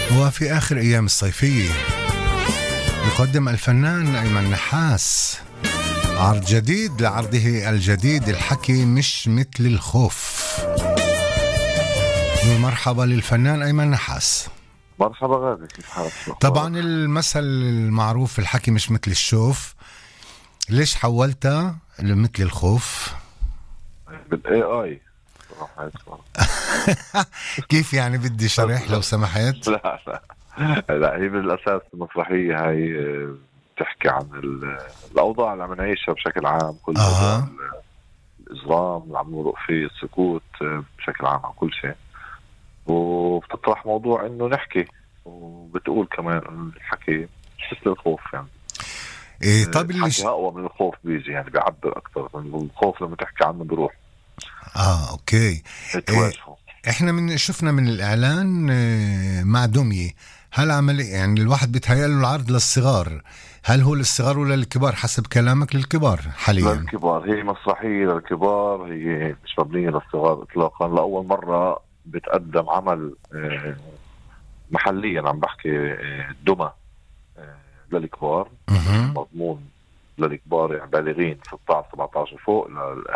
وفي آخر أيام الصيفية يقدم الفنان أيمن نحاس عرض جديد لعرضه الجديد الحكي مش مثل الخوف. مرحبا للفنان أيمن نحاس. مرحبا غازي، كيف حالك؟ طبعا المثل المعروف الحكي مش مثل الشوف، ليش حولتها لمثل الخوف؟ بالاي اي. كيف يعني؟ بدي شرح لو سمحت. لا لا، هي بالاساس المسرحيه هاي بتحكي عن الاوضاع اللي عم نعيشها بشكل عام، كل موضوع الاجرام اللي عم نمرق فيه، السكوت بشكل عام عن كل شيء، وبتطرح موضوع انه نحكي، وبتقول كمان انه الحكي مش مثل الخوف. يعني إيه طب الحكي اقوى من الخوف، بيجي يعني بيعبر اكثر من الخوف، لما تحكي عنه بيروح. اوكي. احنا شفنا من الاعلان مع دمية، هل عمل يعني الواحد بيتهيأ له العرض للصغار، هل هو للصغار ولا للكبار؟ حسب كلامك للكبار حاليا. للكبار، هي مسرحية للكبار، هي مش مبنية للصغار اطلاقا. لأول مرة بتقدم عمل محليا، عم بحكي دمى للكبار، مضمون للكبار، يعني بالغين 16 17 وفوق،